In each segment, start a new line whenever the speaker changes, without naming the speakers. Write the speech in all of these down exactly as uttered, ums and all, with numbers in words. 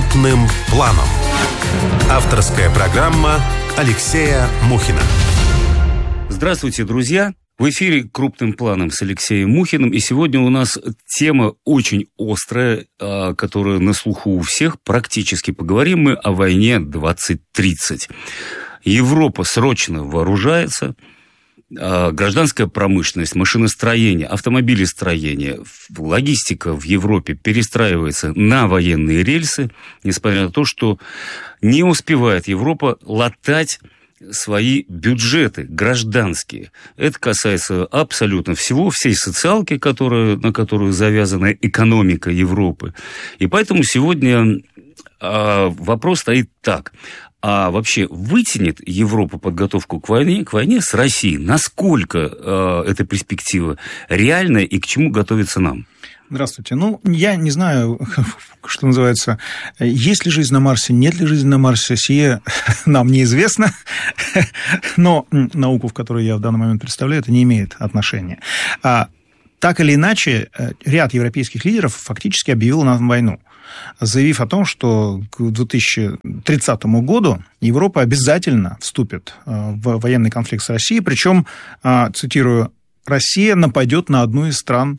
Крупным планом. Авторская программа Алексея Мухина.
Здравствуйте, друзья! В эфире «Крупным планом» с Алексеем Мухиным. И сегодня у нас тема очень острая, которая на слуху у всех. Практически поговорим мы о войне двадцать тридцать. Европа срочно вооружается. Гражданская промышленность, машиностроение, автомобилестроение, логистика в Европе перестраивается на военные рельсы, несмотря на то, что не успевает Европа латать свои бюджеты гражданские. Это касается абсолютно всего, всей социалки, которая, на которую завязана экономика Европы. И поэтому сегодня а, вопрос стоит так. А вообще вытянет Европа подготовку к войне, к войне с Россией? Насколько э, эта перспектива реальная и к чему готовиться нам?
Здравствуйте. Ну, я не знаю, что называется, есть ли жизнь на Марсе, нет ли жизни на Марсе, сие нам неизвестно, но науку, в которой я в данный момент представляю, это не имеет отношения. А, так или иначе, ряд европейских лидеров фактически объявил нам войну, заявив о том, что к две тысячи тридцатому году Европа обязательно вступит в военный конфликт с Россией, причем, цитирую, «Россия нападет на одну из стран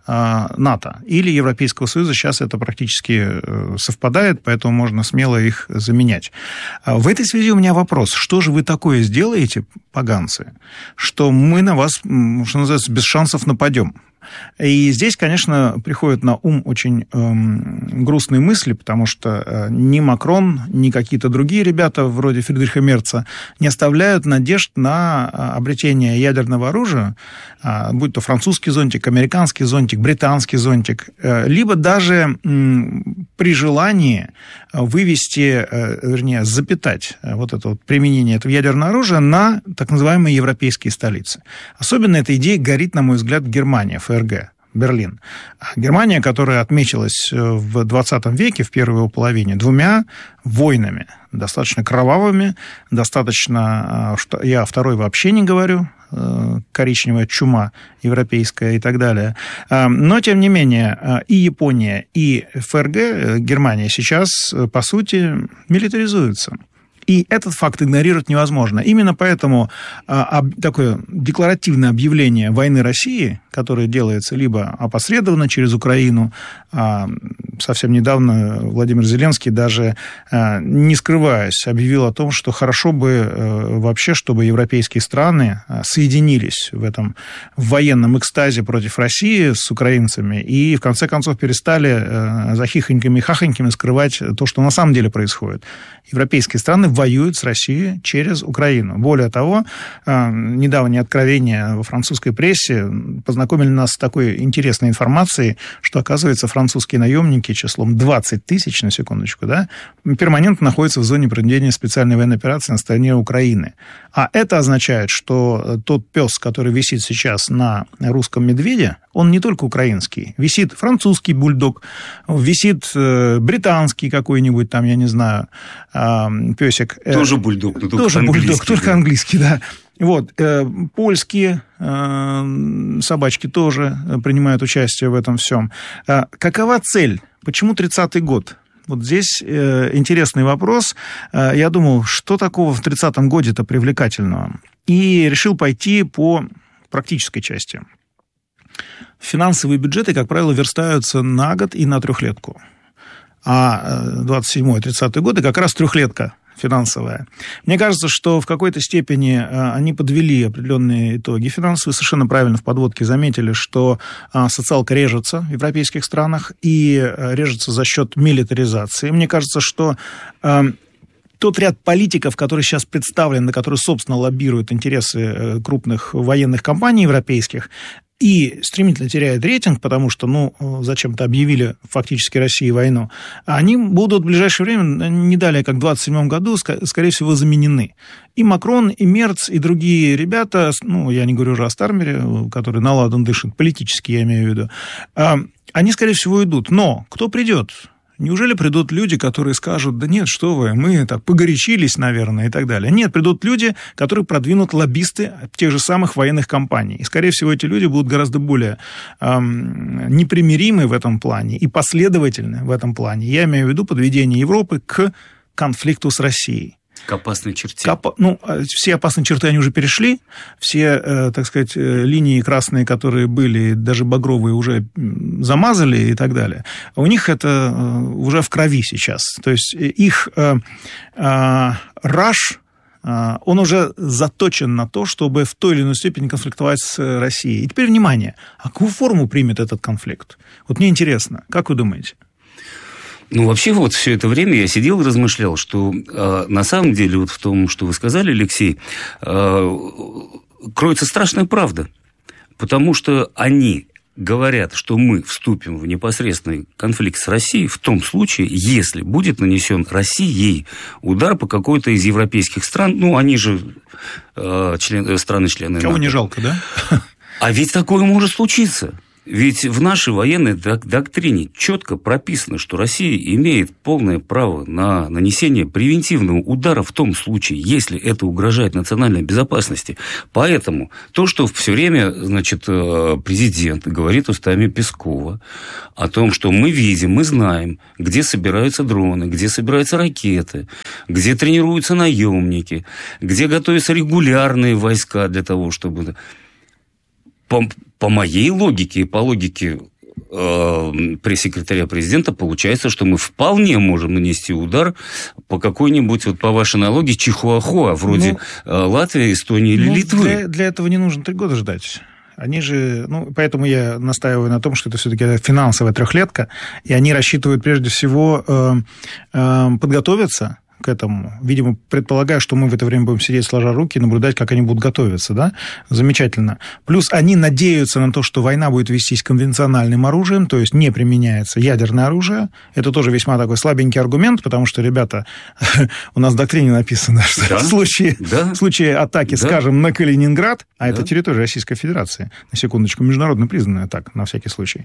НАТО или Европейского Союза». Сейчас это практически совпадает, поэтому можно смело их заменять. В этой связи у меня вопрос. Что же вы такое сделаете, поганцы, что мы на вас, что называется, без шансов нападем? И здесь, конечно, приходят на ум очень эм, грустные мысли, потому что э, ни Макрон, ни какие-то другие ребята, вроде Фридриха Мерца, не оставляют надежд на э, обретение ядерного оружия, э, будь то французский зонтик, американский зонтик, британский зонтик, э, либо даже э, при желании вывести, э, вернее, запитать э, вот это вот применение этого ядерного оружия на так называемые европейские столицы. Особенно эта идея горит, на мой взгляд, в Германии, ФРГ. Берлин. Германия, которая отметилась в двадцатом веке, в первой его половине, двумя войнами, достаточно кровавыми, достаточно, я о второй вообще не говорю, коричневая чума европейская и так далее. Но, тем не менее, и Япония, и ФРГ, Германия сейчас, по сути, милитаризуются. И этот факт игнорировать невозможно. Именно поэтому а, об, такое декларативное объявление войны России, которое делается либо опосредованно через Украину, а, совсем недавно Владимир Зеленский даже, а, не скрываясь, объявил о том, что хорошо бы а, вообще, чтобы европейские страны а, соединились в этом в военном экстазе против России с украинцами и, в конце концов, перестали а, за хихоньками и хахоньками скрывать то, что на самом деле происходит. Европейские страны воюют с Россией через Украину. Более того, недавние откровения во французской прессе познакомили нас с такой интересной информацией, что, оказывается, французские наемники числом двадцать тысяч, на секундочку, да, перманентно находятся в зоне проведения специальной военной операции на стороне Украины. А это означает, что тот пес, который висит сейчас на русском медведе, он не только украинский. Висит французский бульдог, висит британский какой-нибудь там, я не знаю, песик.
Тоже бульдог, но
тоже
только
бульдог,
английский.
только английский, да. Вот, польские собачки тоже принимают участие в этом всем. Какова цель? Почему тридцатый год? Вот здесь интересный вопрос. Я думал, что такого в тридцатом годе-то привлекательного? И решил пойти по практической части. Финансовые бюджеты, как правило, верстаются на год и на трехлетку. А двадцать седьмой - тридцатый годы как раз трехлетка финансовая. Мне кажется, что в какой-то степени они подвели определенные итоги финансовые. Совершенно правильно в подводке заметили, что социалка режется в европейских странах и режется за счет милитаризации. Мне кажется, что тот ряд политиков, который сейчас представлен, на который, собственно, лоббируют интересы крупных военных компаний европейских, и стремительно теряет рейтинг, потому что, ну, зачем-то объявили фактически России войну, они будут в ближайшее время, не далее, как в двадцать седьмом году, скорее всего, заменены. И Макрон, и Мерц, и другие ребята, ну, я не говорю уже о Стармере, который на ладан дышит, политически я имею в виду, они, скорее всего, идут. Но кто придет? Неужели придут люди, которые скажут, да нет, что вы, мы так погорячились, наверное, и так далее. Нет, придут люди, которые продвинут лоббисты тех же самых военных компаний. И, скорее всего, эти люди будут гораздо более эм, непримиримы в этом плане и последовательны в этом плане. Я имею в виду подведение Европы к конфликту с Россией.
К опасной черте.
К, ну, все опасные черты они уже перешли, все, э, так сказать, линии красные, которые были, даже багровые, уже замазали и так далее. У них это э, уже в крови сейчас. То есть их э, э, раш, э, он уже заточен на то, чтобы в той или иной степени конфликтовать с Россией. И теперь, внимание, а какую форму примет этот конфликт? Вот мне интересно, как вы думаете?
Ну, вообще, вот все это время я сидел и размышлял, что э, на самом деле, вот в том, что вы сказали, Алексей, э, кроется страшная правда. Потому что они говорят, что мы вступим в непосредственный конфликт с Россией в том случае, если будет нанесен Россией удар по какой-то из европейских стран. Ну, они же э, член, страны-члены НАТО.
Кого не жалко, да?
А ведь такое может случиться. Ведь в нашей военной доктрине четко прописано, что Россия имеет полное право на нанесение превентивного удара в том случае, если это угрожает национальной безопасности. Поэтому то, что все время, значит, президент говорит устами Пескова о том, что мы видим, мы знаем, где собираются дроны, где собираются ракеты, где тренируются наемники, где готовятся регулярные войска для того, чтобы... По, по моей логике и по логике э, пресс-секретаря президента получается, что мы вполне можем нанести удар по какой-нибудь, вот по вашей аналогии, Чихуахуа, вроде ну, Латвии, Эстонии или
ну,
Литвы.
Для, для этого не нужно три года ждать. Они же, ну, поэтому я настаиваю на том, что это все-таки финансовая трехлетка, и они рассчитывают прежде всего э, э, подготовиться к этому. Видимо, предполагаю, что мы в это время будем сидеть сложа руки и наблюдать, как они будут готовиться, да? Замечательно. Плюс они надеются на то, что война будет вестись конвенциональным оружием, то есть не применяется ядерное оружие. Это тоже весьма такой слабенький аргумент, потому что, ребята, у нас в доктрине написано, что да? в, случае, да? в случае атаки, да? скажем, на Калининград, а да? это территория Российской Федерации, на секундочку, международно признанная так, на всякий случай,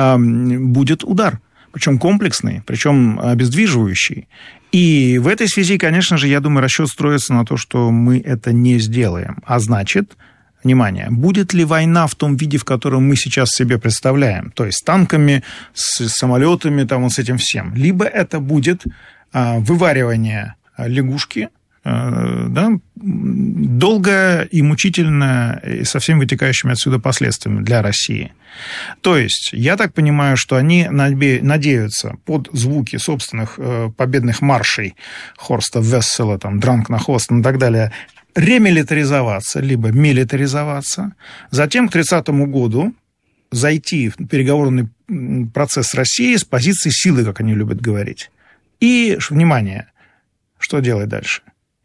будет удар. Причем комплексный, причем обездвиживающий. И в этой связи, конечно же, я думаю, расчет строится на то, что мы это не сделаем. А значит, внимание, будет ли война в том виде, в котором мы сейчас себе представляем, то есть с танками, с самолетами, там, вот с этим всем, либо это будет а, вываривание лягушки, да, долгое и мучительное, и со всеми вытекающими отсюда последствиями для России. То есть, я так понимаю, что они надеются под звуки собственных победных маршей Хорста Вессела, там, Дранг на Хост и так далее, ремилитаризоваться, либо милитаризоваться, затем к тридцатому году зайти в переговорный процесс с Россией с позиции силы, как они любят говорить. И, внимание, что делать дальше?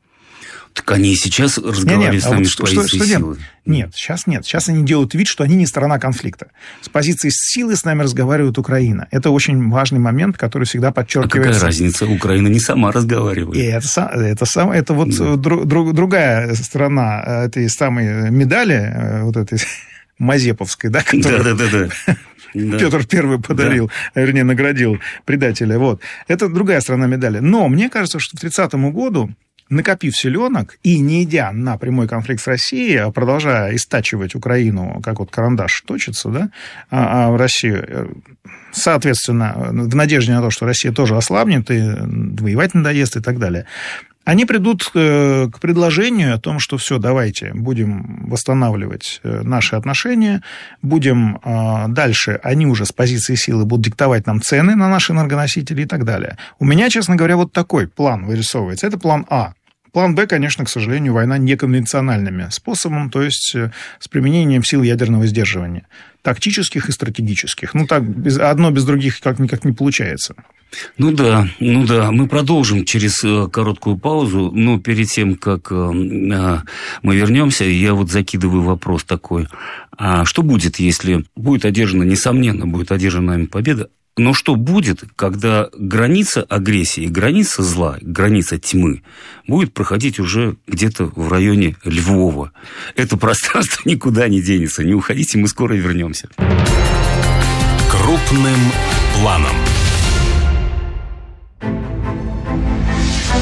Так они и сейчас разговаривают нет, нет, с нами а вот с позиции что, что силы.
Нет, сейчас нет. Сейчас они делают вид, что они не сторона конфликта. С позиции силы с нами разговаривает Украина. Это очень важный момент, который всегда подчеркивается.
А какая разница? Украина не сама разговаривает.
И это, это, сам, это вот да. друг, друг, другая сторона этой самой медали, вот этой мазеповской, да, которую... Да, да, да, да. Да. Петр Первый подарил, да. вернее, наградил предателя. Вот. Это другая сторона медали. Но мне кажется, что к тридцатому году, накопив силенок и не идя на прямой конфликт с Россией, а продолжая истачивать Украину, как вот карандаш точится, да, а, а в Россию, соответственно, в надежде на то, что Россия тоже ослабнет и воевать надоест и так далее, они придут к предложению о том, что все, давайте будем восстанавливать наши отношения, будем дальше, они уже с позиции силы будут диктовать нам цены на наши энергоносители и так далее. У меня, честно говоря, вот такой план вырисовывается. Это план А. План Б, конечно, к сожалению, война неконвенциональными способами, то есть с применением сил ядерного сдерживания, тактических и стратегических. Ну, так, без, одно без других как никак не получается.
Ну да, ну да, мы продолжим через короткую паузу, но перед тем, как мы вернемся, я вот закидываю вопрос такой. А что будет, если будет одержана, несомненно, будет одержана нами победа, но что будет, когда граница агрессии, граница зла, граница тьмы будет проходить уже где-то в районе Львова? Это пространство никуда не денется. Не уходите, мы скоро вернемся.
Крупным планом.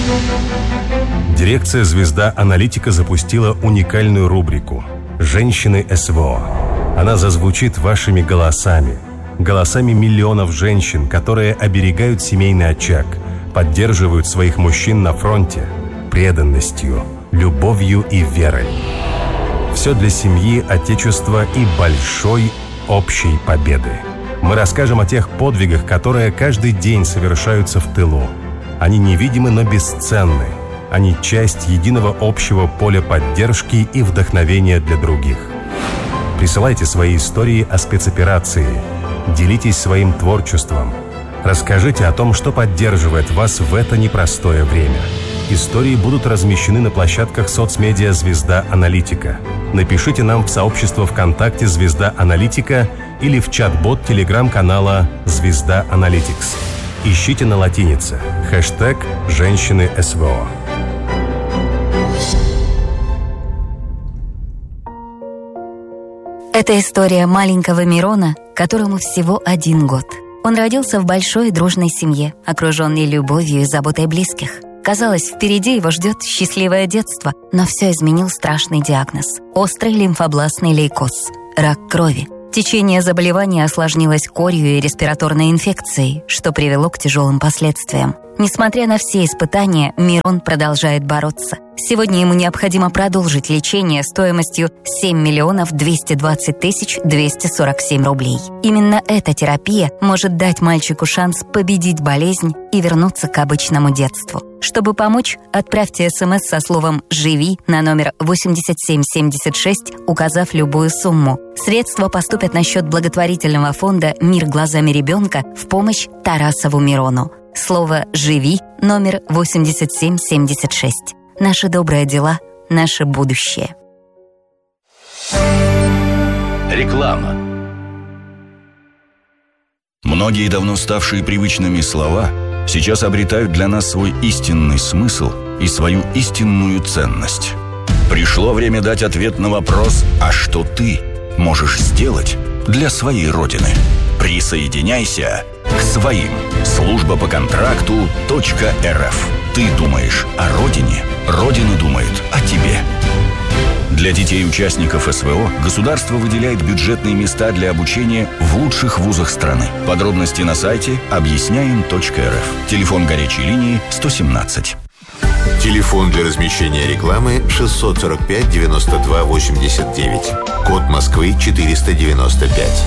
Дирекция «Звезда Аналитика» запустила уникальную рубрику «Женщины СВО». Она зазвучит вашими голосами, голосами миллионов женщин, которые оберегают семейный очаг, поддерживают своих мужчин на фронте преданностью, любовью и верой. Все для семьи, отечества и большой общей победы. Мы расскажем о тех подвигах, которые каждый день совершаются в тылу. Они невидимы, но бесценны. Они часть единого общего поля поддержки и вдохновения для других. Присылайте свои истории о спецоперации. Делитесь своим творчеством. Расскажите о том, что поддерживает вас в это непростое время. Истории будут размещены на площадках соцмедиа «Звезда Аналитика». Напишите нам в сообщество ВКонтакте «Звезда Аналитика» или в чат-бот телеграм-канала «Звезда Аналитикс». Ищите на латинице хэштег «Женщины СВО».
Это история маленького Мирона, которому всего один год. Он родился в большой и дружной семье, окруженный любовью и заботой близких. Казалось, впереди его ждет счастливое детство, но все изменил страшный диагноз – острый лимфобластный лейкоз – рак крови. Течение заболевания осложнилось корью и респираторной инфекцией, что привело к тяжелым последствиям. Несмотря на все испытания, Мирон продолжает бороться. Сегодня ему необходимо продолжить лечение стоимостью семь миллионов двести двадцать тысяч двести сорок семь рублей. Именно эта терапия может дать мальчику шанс победить болезнь и вернуться к обычному детству. Чтобы помочь, отправьте смс со словом «Живи» на номер восемьдесят семь семьдесят шесть, указав любую сумму. Средства поступят на счет благотворительного фонда «Мир глазами ребенка» в помощь Тарасову Мирону. Слово «Живи» номер восемьдесят семь семьдесят шесть. Наши добрые дела, наше будущее.
Реклама. Многие давно ставшие привычными слова сейчас обретают для нас свой истинный смысл и свою истинную ценность. Пришло время дать ответ на вопрос: а что ты можешь сделать для своей Родины? Присоединяйся к своим. Служба по контракту .рф. Ты думаешь о Родине, Родина думает о тебе. Для детей-участников СВО государство выделяет бюджетные места для обучения в лучших вузах страны. Подробности на сайте объясняем точка эр эф. Телефон горячей линии сто семнадцать.
Телефон для размещения рекламы шестьсот сорок пять девяносто два восемьдесят девять. Код Москвы четыреста девяносто пять.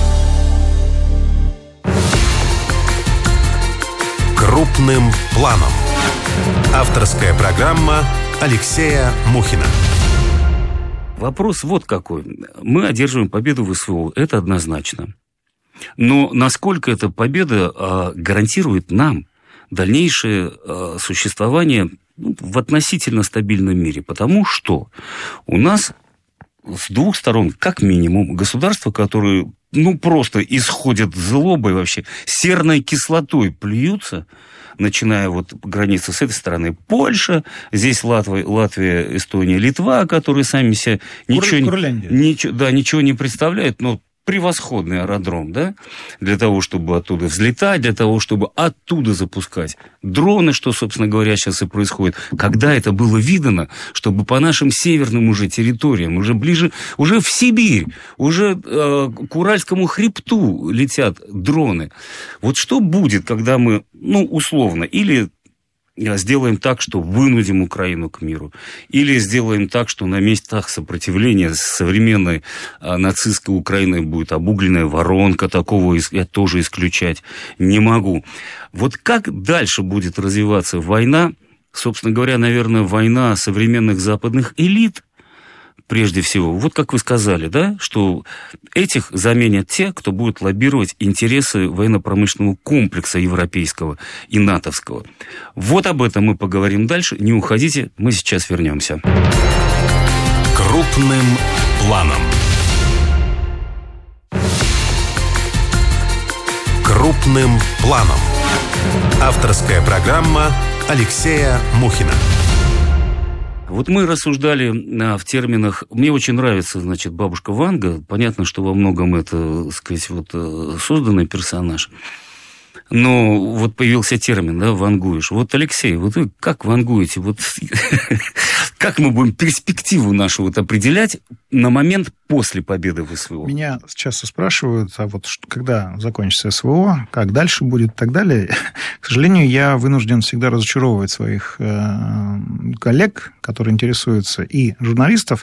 Крупным планом. Авторская программа Алексея Мухина.
Вопрос вот какой. Мы одерживаем победу в СВО, это однозначно. Но насколько эта победа а, гарантирует нам дальнейшее а, существование ну, в относительно стабильном мире? Потому что у нас с двух сторон, как минимум, государства, которые ну, просто исходят злобой вообще, серной кислотой плюются, начиная вот границы с этой стороны. Польша, здесь Латвия, Латвия, Эстония, Литва, которые сами себе ничего, ничего, да, ничего не представляют, но превосходный аэродром, да, для того, чтобы оттуда взлетать, для того, чтобы оттуда запускать дроны, что, собственно говоря, сейчас и происходит. Когда это было видано, чтобы по нашим северным уже территориям, уже ближе, уже в Сибирь, уже э, к Уральскому хребту летят дроны. Вот что будет, когда мы, ну, условно, или сделаем так, что вынудим Украину к миру, или сделаем так, что на местах сопротивления современной а, нацистской Украины будет обугленная воронка, такого я тоже исключать не могу. Вот как дальше будет развиваться война, собственно говоря, наверное, война современных западных элит, прежде всего, вот как вы сказали, да, что этих заменят те, кто будет лоббировать интересы военно-промышленного комплекса европейского и натовского. Вот об этом мы поговорим дальше. Не уходите, мы сейчас вернемся.
Крупным планом. Крупным планом. Авторская программа Алексея Мухина.
Вот мы рассуждали в терминах, мне очень нравится, значит, бабушка Ванга, понятно, что во многом это, так сказать, вот созданный персонаж. Но вот появился термин, да, вангуешь. Вот, Алексей, вот вы как вангуете? Вот как мы будем перспективу нашу вот определять на момент после победы в СВО?
Меня часто спрашивают, а вот когда закончится СВО, как дальше будет и так далее. К сожалению, я вынужден всегда разочаровывать своих коллег, которые интересуются, и журналистов,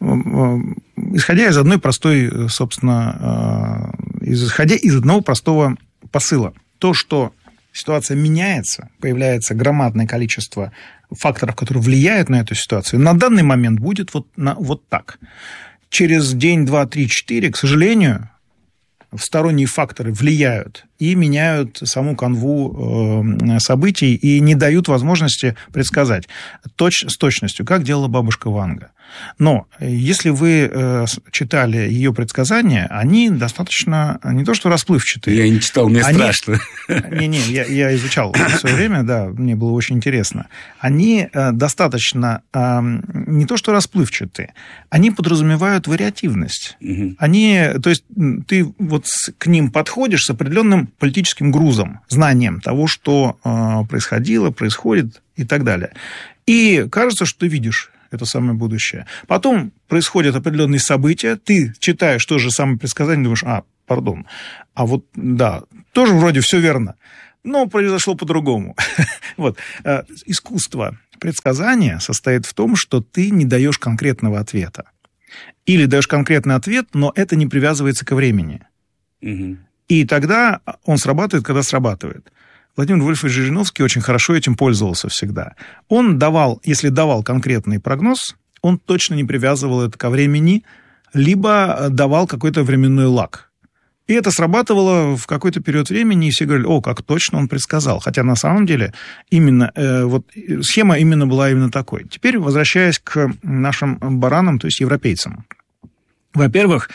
исходя из одной простой, собственно, исходя из одного простого посыла. То, что ситуация меняется, появляется громадное количество факторов, которые влияют на эту ситуацию, на данный момент будет вот, на, вот так. Через день, два, три, четыре, к сожалению, сторонние факторы влияют и меняют саму канву событий и не дают возможности предсказать точ, с точностью, как делала бабушка Ванга. Но если вы читали ее предсказания, они достаточно не то что расплывчатые.
Я не читал, мне они... страшно.
Не-не, я, я изучал в свое время, да, мне было очень интересно. Они достаточно не то что расплывчатые, они подразумевают вариативность. Угу. Они, то есть ты вот к ним подходишь с определенным политическим грузом, знанием того, что происходило, происходит и так далее. И кажется, что ты видишь это самое будущее. Потом происходят определенные события, ты читаешь то же самое предсказание, думаешь, а, пардон, а вот, да, тоже вроде все верно, но произошло по-другому. Вот. Искусство предсказания состоит в том, что ты не даешь конкретного ответа. Или даешь конкретный ответ, но это не привязывается ко времени. Угу. И тогда он срабатывает, когда срабатывает. Владимир Вольфович Жириновский очень хорошо этим пользовался всегда. Он давал, если давал конкретный прогноз, он точно не привязывал это ко времени, либо давал какой-то временной лаг. И это срабатывало в какой-то период времени, и все говорили, о, как точно он предсказал. Хотя на самом деле именно, э, вот, схема именно была именно такой. Теперь возвращаясь к нашим баранам, то есть европейцам. Во-первых,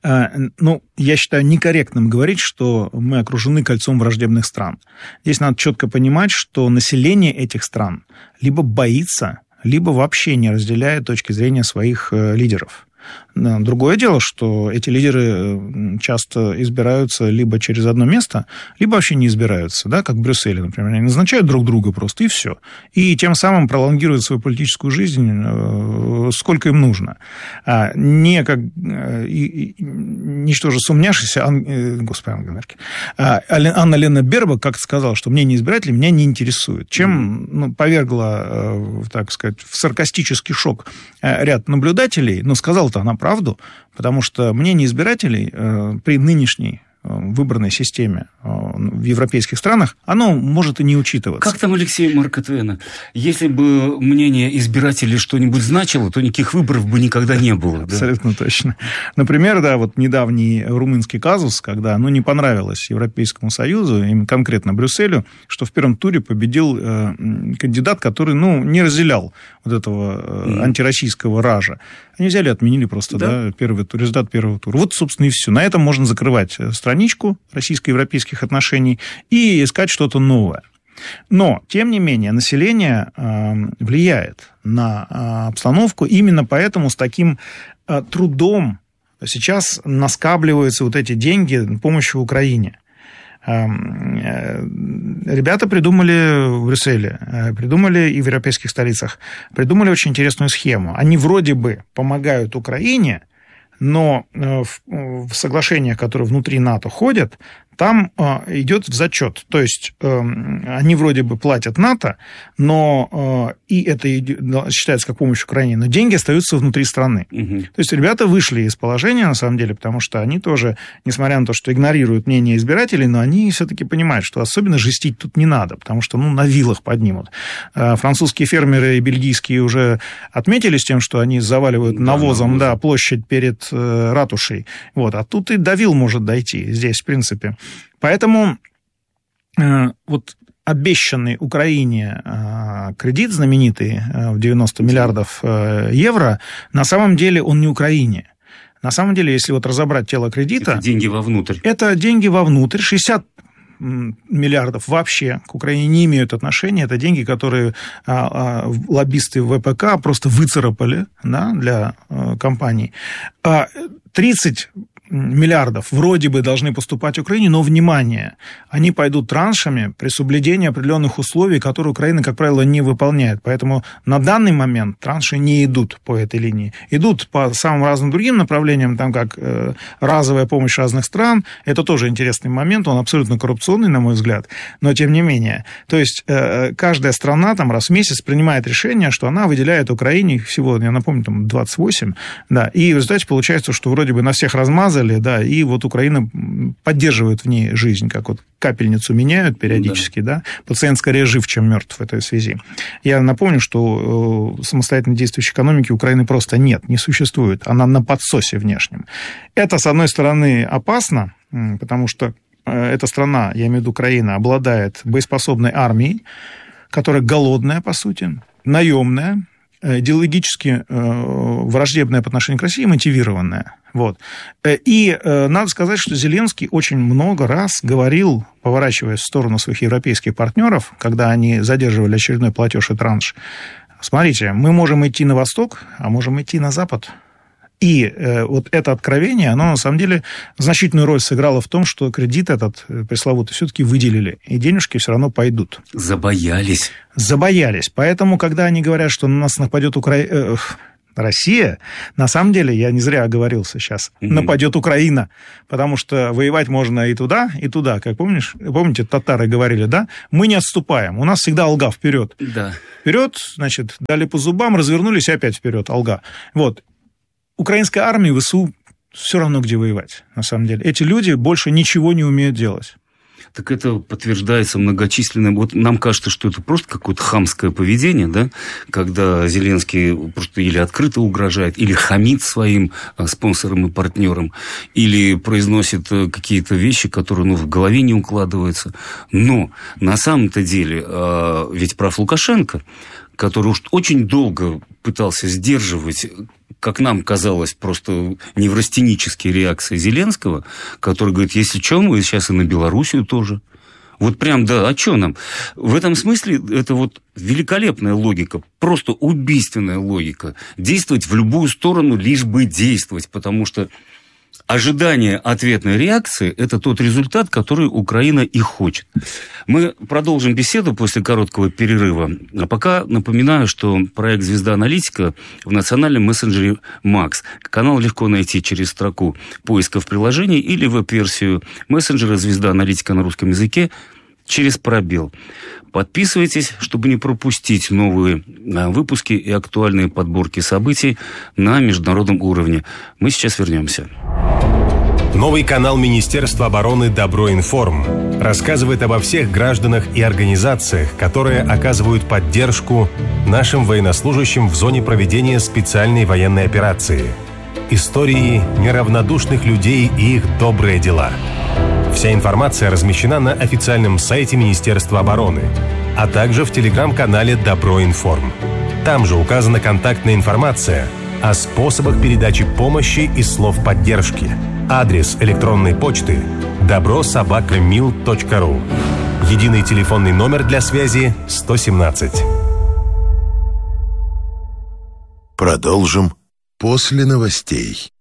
ну, я считаю некорректным говорить, что мы окружены кольцом враждебных стран. Здесь надо четко понимать, что население этих стран либо боится, либо вообще не разделяет точки зрения своих лидеров. Другое дело, что эти лидеры часто избираются либо через одно место, либо вообще не избираются, да, как в Брюсселе, например. Они назначают друг друга просто, и все. И тем самым пролонгируют свою политическую жизнь сколько им нужно. Не как, ничтоже сумняшися, Ан... Господи, Ангела Меркель, Анна-Лена Бербак как-то сказала, что мнение избирателей меня не интересует, чем ну, повергла, так сказать, в саркастический шок ряд наблюдателей, но сказала-то она правду, потому что мнение избирателей э, при нынешней э, выборной системе э, в европейских странах, оно может и не учитываться.
Как там Алексей Марко Твена? Если бы мнение избирателей что-нибудь значило, то никаких выборов бы никогда не было.
Абсолютно да? Точно. Например, да, вот недавний румынский казус, когда ну, не понравилось Европейскому Союзу, им конкретно Брюсселю, что в первом туре победил э, кандидат, который ну, не разделял вот этого э, mm. антироссийского ража. Они взяли и отменили просто да? Да, первый тур, результат первого тура. Вот, собственно, и все. На этом можно закрывать страничку российско-европейских отношений и искать что-то новое. Но, тем не менее, население э, влияет на э, обстановку. Именно поэтому с таким э, трудом сейчас наскабливаются вот эти деньги на помощь Украине. Ребята придумали в Брюсселе, придумали и в европейских столицах, придумали очень интересную схему. Они вроде бы помогают Украине, но в соглашениях, которые внутри НАТО ходят, там идет в зачет. То есть они вроде бы платят НАТО, но и это считается как помощь Украине, но деньги остаются внутри страны. Угу. То есть ребята вышли из положения, на самом деле, потому что они тоже, несмотря на то, что игнорируют мнение избирателей, но они все-таки понимают, что особенно жестить тут не надо, потому что ну, на вилах поднимут. Французские фермеры и бельгийские уже отметились тем, что они заваливают да, навозом да, площадь перед ратушей. Вот. А тут и до вил может дойти здесь, в принципе. Поэтому э, вот обещанный Украине э, кредит знаменитый э, в девяносто миллиардов э, евро, на самом деле он не Украине. На самом деле, если вот разобрать тело кредита...
Это деньги вовнутрь.
Это деньги вовнутрь. шестьдесят миллиардов вообще к Украине не имеют отношения. Это деньги, которые а, а, лоббисты ВПК просто выцарапали да, для а, компаний. А тридцать миллиардов вроде бы должны поступать Украине, но, внимание, они пойдут траншами при соблюдении определенных условий, которые Украина, как правило, не выполняет. Поэтому на данный момент транши не идут по этой линии. Идут по самым разным другим направлениям, там как э, разовая помощь разных стран. Это тоже интересный момент, он абсолютно коррупционный, на мой взгляд, но тем не менее. То есть э, каждая страна там раз в месяц принимает решение, что она выделяет Украине всего, я напомню, там двадцать восемь, да, и в результате получается, что вроде бы на всех размазали, да, и вот Украина поддерживает в ней жизнь, как вот капельницу меняют периодически, да. да, пациент скорее жив, чем мертв в этой связи. Я напомню, что самостоятельно действующей экономики Украины просто нет, не существует, она на подсосе внешнем. Это, с одной стороны, опасно, потому что эта страна, я имею в виду Украина, обладает боеспособной армией, которая голодная, по сути, наемная, идеологически враждебная по отношению к России, мотивированная. Вот. И надо сказать, что Зеленский очень много раз говорил, поворачиваясь в сторону своих европейских партнеров, когда они задерживали очередной платеж и транш, смотрите, мы можем идти на восток, а можем идти на запад. И э, вот это откровение, оно на самом деле значительную роль сыграло в том, что кредит этот пресловутый все-таки выделили, и денежки все равно пойдут.
Забоялись.
Забоялись. Поэтому, когда они говорят, что на нас нападет Укра... э, Россия, на самом деле, я не зря оговорился сейчас, mm-hmm. нападет Украина, потому что воевать можно и туда, и туда, как помнишь, помните, татары говорили, да, мы не отступаем, у нас всегда алга вперед.
Да.
Вперед, значит, дали по зубам, развернулись и опять вперед, алга. Вот. Украинской армии ВСУ все равно где воевать, на самом деле. Эти люди больше ничего не умеют делать.
Так это подтверждается многочисленным... Вот нам кажется, что это просто какое-то хамское поведение, да, когда Зеленский просто или открыто угрожает, или хамит своим спонсорам и партнерам, или произносит какие-то вещи, которые, ну, в голове не укладываются. Но на самом-то деле ведь прав Лукашенко, который уж очень долго пытался сдерживать, как нам казалось, просто неврастенические реакции Зеленского, который говорит, если что, мы сейчас и на Белоруссию тоже. Вот прям, да, а что нам? В этом смысле это вот великолепная логика, просто убийственная логика. Действовать в любую сторону, лишь бы действовать, потому что ожидание ответной реакции – это тот результат, который Украина и хочет. Мы продолжим беседу после короткого перерыва. А пока напоминаю, что проект «Звезда Аналитика» в национальном мессенджере Макс. Канал легко найти через строку поиска в приложении или веб-версию мессенджера «Звезда Аналитика» на русском языке через пробел. Подписывайтесь, чтобы не пропустить новые выпуски и актуальные подборки событий на международном уровне. Мы сейчас вернемся.
Новый канал Министерства обороны «Добро-информ» рассказывает обо всех гражданах и организациях, которые оказывают поддержку нашим военнослужащим в зоне проведения специальной военной операции. Истории неравнодушных людей и их добрые дела. Вся информация размещена на официальном сайте Министерства обороны, а также в телеграм-канале «Добро-информ». Там же указана контактная информация о способах передачи помощи и слов поддержки. Адрес электронной почты добро собака мил точка ру. Единый телефонный номер для связи сто семнадцать.
Продолжим после новостей.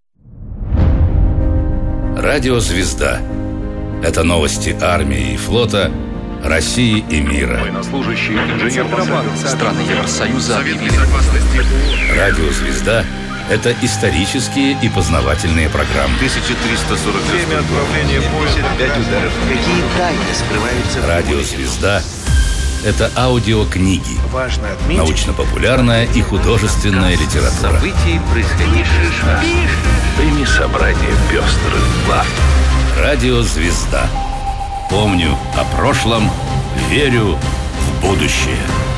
Радио «Звезда». Это новости армии и флота, России и мира.
Военнослужащие инженер-команд страны Евросоюза объявили.
Радио «Звезда» — это исторические и познавательные программы.
тысяча триста сорок Время отправления поезда. пять ударов.
Какие тайны скрываются в
Радио «Звезда» — это аудиокниги,
Важно отметить,
научно-популярная и художественная литература.
Событий, происходивших на... Прими собрание пестрых глав.
Радио «Звезда». Помню о прошлом, верю в будущее.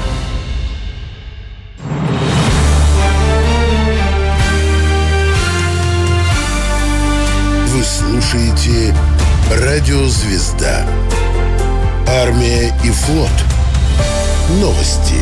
Вы слушаете Радио «Звезда». Армия и флот. Новости.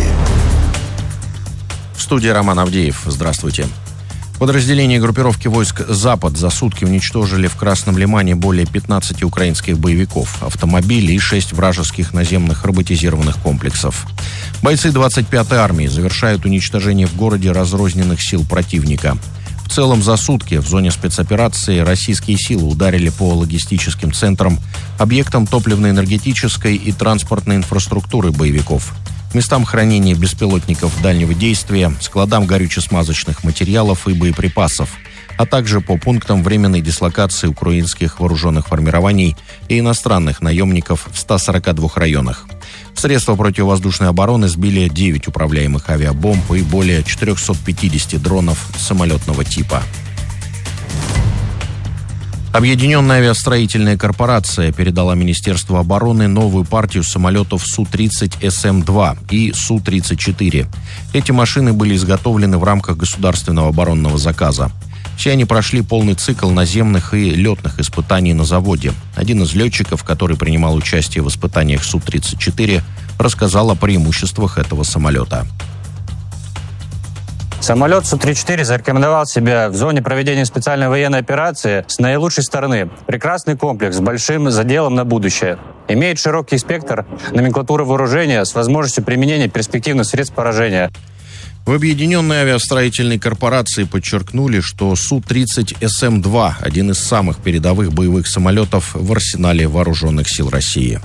В студии Роман Авдеев. Здравствуйте. Подразделения группировки войск «Запад» за сутки уничтожили в Красном Лимане более пятнадцати украинских боевиков, автомобилей и шесть вражеских наземных роботизированных комплексов. Бойцы двадцать пятой армии завершают уничтожение в городе разрозненных сил противника. В В целом за сутки в зоне спецоперации российские силы ударили по логистическим центрам, объектам топливно-энергетической и транспортной инфраструктуры боевиков, местам хранения беспилотников дальнего действия, складам горюче-смазочных материалов и боеприпасов, а также по пунктам временной дислокации украинских вооруженных формирований и иностранных наемников в ста сорока двух районах. Средства противовоздушной обороны сбили девять управляемых авиабомб и более четыреста пятьдесят дронов самолетного типа. Объединенная авиастроительная корпорация передала Министерству обороны новую партию самолетов Су тридцать Эс Эм два и Су тридцать четыре. Эти машины были изготовлены в рамках государственного оборонного заказа. Все они прошли полный цикл наземных и летных испытаний на заводе. Один из летчиков, который принимал участие в испытаниях Су тридцать четыре, рассказал о преимуществах этого самолета.
Самолет Су тридцать четыре зарекомендовал себя в зоне проведения специальной военной операции с наилучшей стороны. Прекрасный комплекс с большим заделом на будущее. Имеет широкий спектр номенклатуры вооружения с возможностью применения перспективных средств поражения.
В Объединенной авиастроительной корпорации подчеркнули, что Су тридцать Эс Эм два – один из самых передовых боевых самолетов в арсенале вооруженных сил России.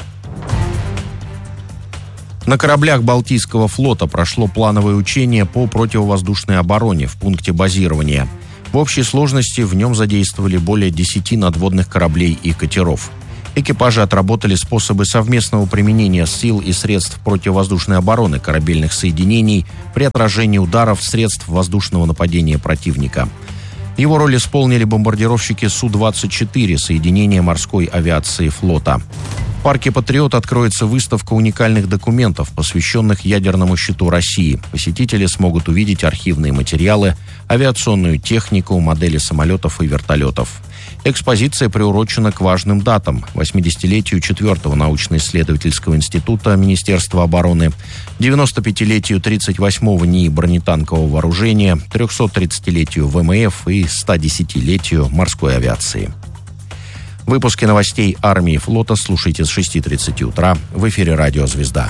На кораблях Балтийского флота прошло плановое учение по противовоздушной обороне в пункте базирования. В общей сложности в нем задействовали более десяти надводных кораблей и катеров. Экипажи отработали способы совместного применения сил и средств противовоздушной обороны корабельных соединений при отражении ударов средств воздушного нападения противника. Его роль исполнили бомбардировщики Су двадцать четыре соединения морской авиации флота. В парке «Патриот» откроется выставка уникальных документов, посвященных ядерному щиту России. Посетители смогут увидеть архивные материалы, авиационную технику, модели самолетов и вертолетов. Экспозиция приурочена к важным датам: восьмидесятилетию четвёртого научно-исследовательского института Министерства обороны, девяносто пятилетию тридцать восьмого НИИ бронетанкового вооружения, трехсоттридцатилетию Вэ Эм Эф и стодесятилетию морской авиации. Выпуски новостей армии и флота слушайте с шести тридцати утра в эфире «Радио Звезда».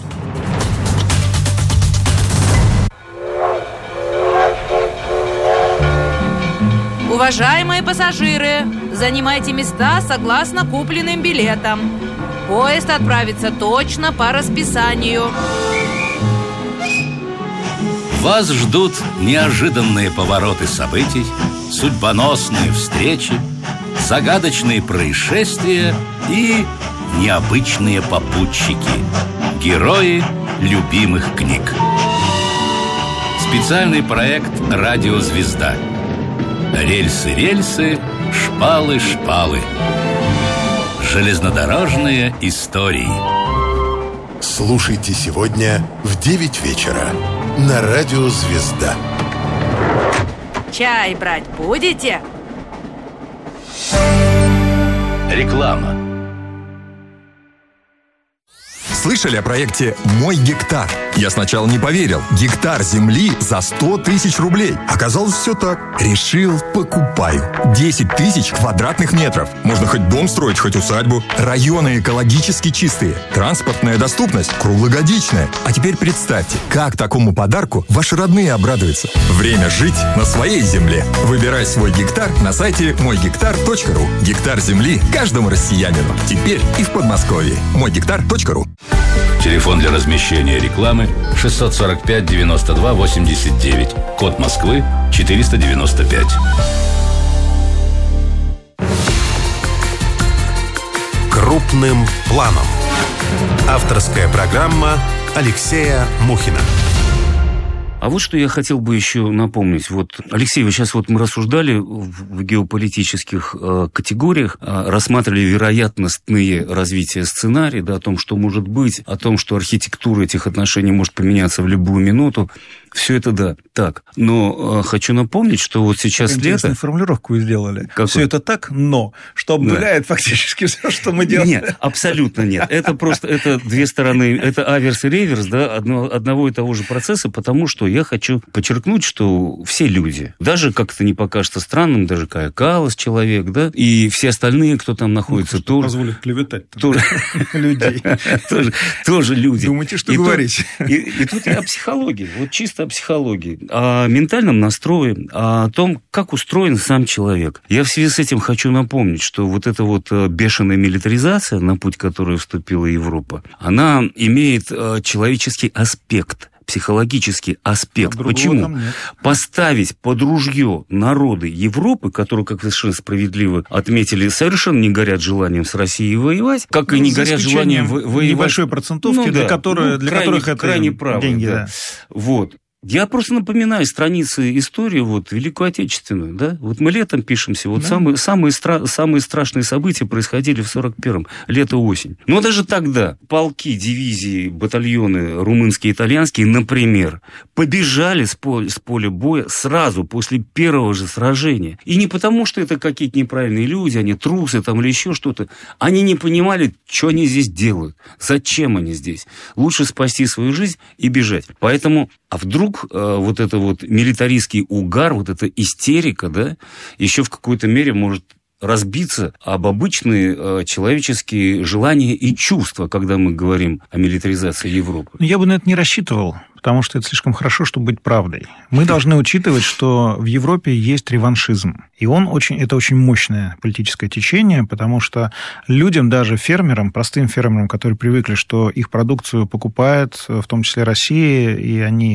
Уважаемые пассажиры, занимайте места согласно купленным билетам. Поезд отправится точно по расписанию.
Вас ждут неожиданные повороты событий, судьбоносные встречи, загадочные происшествия и необычные попутчики. Герои любимых книг. Специальный проект «Радио Звезда». Рельсы, рельсы, шпалы, шпалы. Железнодорожные истории.
Слушайте сегодня в девять вечера на радио «Звезда».
Чай брать будете?
Реклама.
Слышали о проекте «Мой гектар»? Я сначала не поверил. Гектар земли за сто тысяч рублей. Оказалось, все так. Решил, покупаю. десять тысяч квадратных метров. Можно хоть дом строить, хоть усадьбу. Районы экологически чистые. Транспортная доступность круглогодичная. А теперь представьте, как такому подарку ваши родные обрадуются. Время жить на своей земле. Выбирай свой гектар на сайте мой гектар точка ру. Гектар земли каждому россиянину. Теперь и в Подмосковье. мой гектар точка ру.
Телефон для размещения рекламы шестьсот сорок пять девяносто два восемьдесят девять. Код Москвы четыреста девяносто пять.
Крупным планом. Авторская программа Алексея Мухина.
А вот что я хотел бы еще напомнить. Вот, Алексей, вы сейчас вот мы рассуждали в геополитических э, категориях, э, рассматривали вероятностные развития сценария, да, о том, что может быть, о том, что архитектура этих отношений может поменяться в любую минуту. Все это да, так. Но э, хочу напомнить, что вот сейчас лето...
Интересную формулировку сделали.
Какой?
Все это так, но, что обнуляет да. фактически все, что мы делаем.
Нет, абсолютно нет. Это просто, это две стороны, это аверс и реверс, да, одно, одного и того же процесса, потому что я хочу подчеркнуть, что все люди, даже как это не покажется странным, даже Кая Каллас человек, да, и все остальные, кто там находится, ну, тоже...
Позволит клеветать
тоже людей. Тоже люди.
Думаете, что говорить.
И тут и о психологии. Вот чисто о психологии, о ментальном настрое, о том, как устроен сам человек. Я в связи с этим хочу напомнить, что вот эта вот бешеная милитаризация, на путь которой вступила Европа, она имеет человеческий аспект, психологический аспект. А почему? Поставить под ружье народы Европы, которые, как вы совершенно справедливо отметили, совершенно не горят желанием с Россией воевать, как ну, и не горят желанием воевать.
Небольшой процентовки, ну, для, да. которой, ну, для
крайне,
которых это
крайне правы,
деньги.
Да.
Да.
Вот. Я просто напоминаю страницы истории, вот, Великую Отечественную, да? Вот мы летом пишемся, вот да. самые, самые, стра- самые страшные события происходили в сорок первом, лето-осень. Но даже тогда полки, дивизии, батальоны румынские, итальянские, например, побежали с, поля, с поля боя сразу после первого же сражения. И не потому, что это какие-то неправильные люди, они трусы там или еще что-то. Они не понимали, что они здесь делают, зачем они здесь. Лучше спасти свою жизнь и бежать. Поэтому, а вдруг вот это вот милитаристский угар, вот эта истерика, да, еще в какой-то мере может разбиться об обычные э, человеческие желания и чувства, когда мы говорим о милитаризации Европы.
Я бы на это не рассчитывал, потому что это слишком хорошо, чтобы быть правдой. Мы должны учитывать, что в Европе есть реваншизм. И он очень, это очень мощное политическое течение, потому что людям, даже фермерам, простым фермерам, которые привыкли, что их продукцию покупает, в том числе Россия, и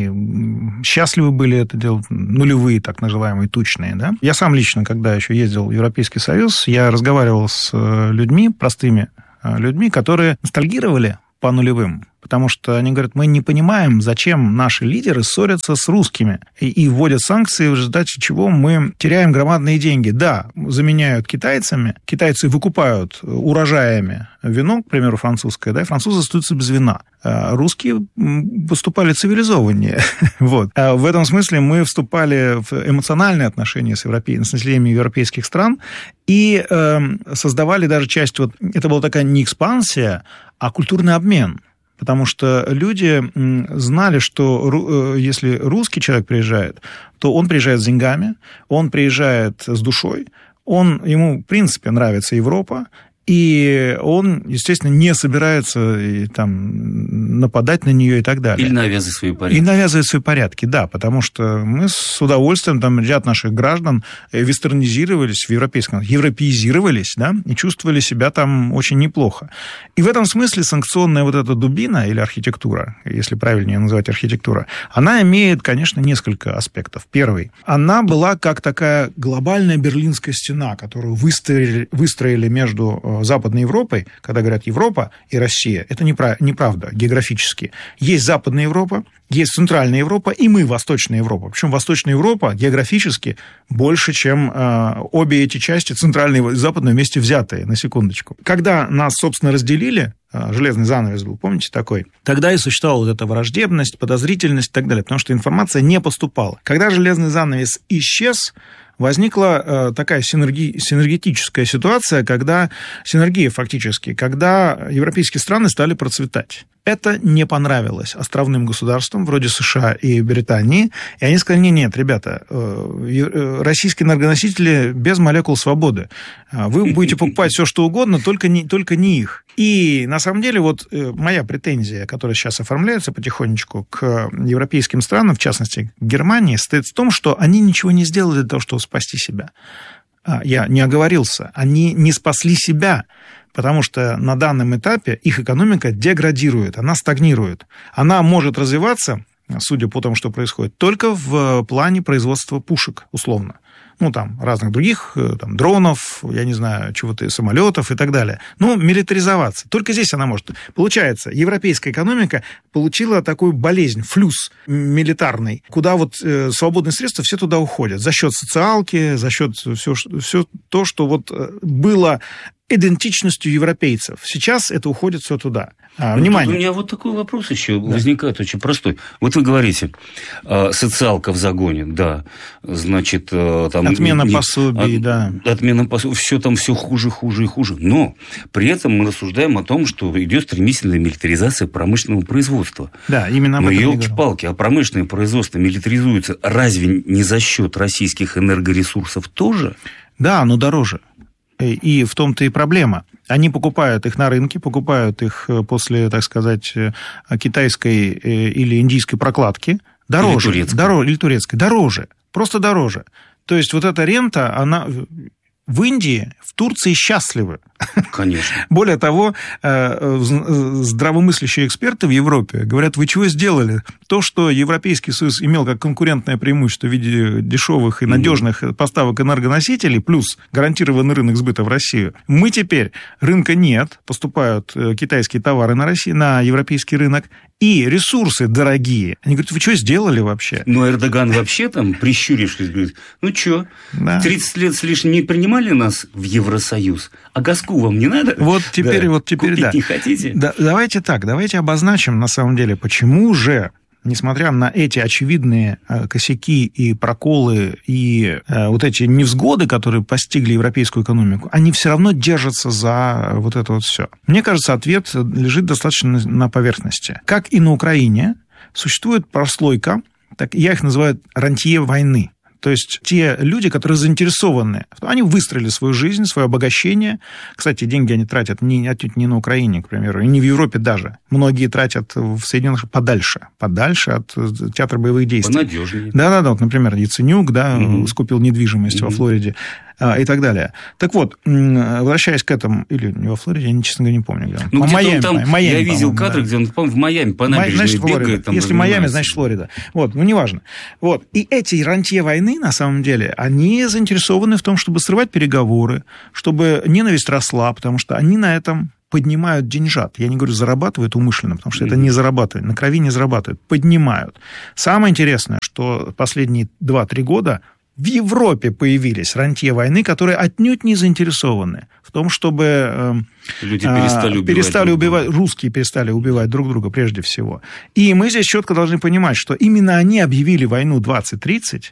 они счастливы были это делать, нулевые, так называемые, тучные. Да? Я сам лично, когда еще ездил в Европейский Союз, я разговаривал с людьми, простыми людьми, которые ностальгировали по нулевым. Потому что они говорят, мы не понимаем, зачем наши лидеры ссорятся с русскими и, и вводят санкции, в результате чего мы теряем громадные деньги. Да, заменяют китайцами, китайцы выкупают урожаями вино, к примеру, французское, да, и французы остаются без вина. А русские поступали цивилизованнее. Вот. А в этом смысле мы вступали в эмоциональные отношения с, европей... с населением европейских стран и э, создавали даже часть, вот, это была такая не экспансия, а культурный обмен. Потому что люди знали, что если русский человек приезжает, то он приезжает с деньгами, он приезжает с душой, он, ему, в принципе, нравится Европа, и он, естественно, не собирается и, там, нападать на нее и так далее.
Или навязывать свои порядки.
И навязывать свои порядки, да, потому что мы с удовольствием, там, ряд наших граждан вестернизировались в европейском, европеизировались, да, и чувствовали себя там очень неплохо. И в этом смысле санкционная вот эта дубина или архитектура, если правильнее называть архитектура, она имеет, конечно, несколько аспектов. Первый. Она была как такая глобальная Берлинская стена, которую выстроили, выстроили между Западной Европой, когда говорят Европа и Россия, это неправда географически. Есть Западная Европа, есть Центральная Европа, и мы, Восточная Европа. Причем Восточная Европа географически больше, чем э, обе эти части, Центральная и Западная, вместе взятые, на секундочку. Когда нас, собственно, разделили, э, железный занавес был, помните, такой, тогда и существовала вот эта враждебность, подозрительность и так далее, потому что информация не поступала. Когда железный занавес исчез, возникла э, такая синерги, синергетическая ситуация, когда, синергия фактически, когда европейские страны стали процветать. Это не понравилось островным государствам, вроде США и Британии, и они сказали, нет, нет, ребята, э, российские энергоносители без молекул свободы. Вы будете покупать все, что угодно, только не, только не их. И, на самом деле, вот моя претензия, которая сейчас оформляется потихонечку к европейским странам, в частности, к Германии, состоит в том, что они ничего не сделали для того, чтобы спасти себя. Я не оговорился. Они не спасли себя, потому что на данном этапе их экономика деградирует, она стагнирует. Она может развиваться, судя по тому, что происходит, только в плане производства пушек, условно. Ну, там, разных других, там, дронов, я не знаю, чего-то, самолетов и так далее. Ну, милитаризоваться. Только здесь она может. Получается, европейская экономика получила такую болезнь, флюс милитарный, куда вот э, свободные средства все туда уходят. За счет социалки, за счет все, все то, что вот было идентичностью европейцев. Сейчас это уходит все туда. А, внимание.
У меня вот такой вопрос еще да. возникает очень простой. Вот вы говорите, э, социалка в загоне, да, значит... Э, там,
отмена не, пособий, от, да.
Отмена пособий, все там все хуже, хуже и хуже. Но при этом мы рассуждаем о том, что идет стремительная милитаризация промышленного производства.
Да, именно об
этом.
Но
елки-палки, а промышленное производство милитаризуется разве не за счет российских энергоресурсов тоже?
Да, но дороже. И в том-то и проблема. Они покупают их на рынке, покупают их после, так сказать, китайской или индийской прокладки, Дороже.
Или турецкой.
Дороже, или турецкой. Дороже. Просто дороже. То есть вот эта рента, она... В Индии, в Турции счастливы.
Конечно.
Более того, здравомыслящие эксперты в Европе говорят, вы чего сделали? То, что Европейский Союз имел как конкурентное преимущество в виде дешевых и надежных mm-hmm. поставок энергоносителей, плюс гарантированный рынок сбыта в Россию, мы теперь, рынка нет, поступают китайские товары на Россию, на европейский рынок, и ресурсы дорогие. Они говорят, вы что сделали вообще?
Ну, Эрдоган вообще там, прищурившись, говорит, ну что,
да.
тридцать лет с лишним не принимали нас в Евросоюз, а газку вам не надо?
Вот теперь,
да.
вот теперь,
Купить
да.
не хотите?
Да. Давайте так, давайте обозначим, на самом деле, почему же, несмотря на эти очевидные косяки и проколы, и вот эти невзгоды, которые постигли европейскую экономику, они все равно держатся за вот это вот все. Мне кажется, ответ лежит достаточно на поверхности. Как и на Украине, существует прослойка, так, я их называю рантье войны. То есть те люди, которые заинтересованы, они выстроили свою жизнь, свое обогащение. Кстати, деньги они тратят не, отнюдь не на Украине, к примеру, и не в Европе даже. Многие тратят в Соединенных Штатах подальше, подальше от театра боевых действий.
Понадежнее.
Да-да-да, вот, например, Яценюк, да,
угу. скупил
недвижимость угу. во Флориде и так далее. Так вот, возвращаясь к этому, или не во Флориде, я, честно говоря, не помню. Где.
Ну,
в Майами,
там,
Майами,
я видел кадры,
да.
где он, по-моему, в Майами по набережной
значит,
бегает. Там
Если Майами, значит, Флорида. Вот, ну, неважно. Вот. И эти рантье войны, на самом деле, они заинтересованы в том, чтобы срывать переговоры, чтобы ненависть росла, потому что они на этом поднимают деньжат. Я не говорю, зарабатывают умышленно, потому что mm-hmm. это не зарабатывают, на крови не зарабатывают, поднимают. Самое интересное, что последние два-три года в Европе появились рантье войны, которые отнюдь не заинтересованы в том, чтобы
люди перестали, убивать,
перестали
друг
убивать,
друга.
русские перестали убивать друг друга прежде всего. И мы здесь четко должны понимать, что именно они объявили войну двадцать тридцать,